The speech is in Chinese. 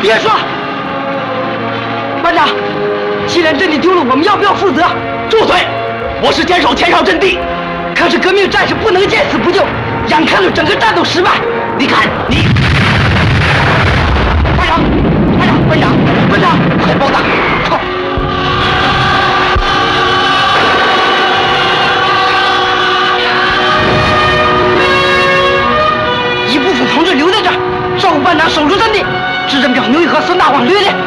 别说，班长，既然阵地丢了，我们要不要负责？ 住嘴！我是坚守前哨阵地。 可是革命战士不能见死不救，眼看着整个战斗失败。 你看你， 班长，班长， 快包打！ 快！一部分同志留在这儿，照顾班长守住阵地。支阵表牛一和孙大旺略练。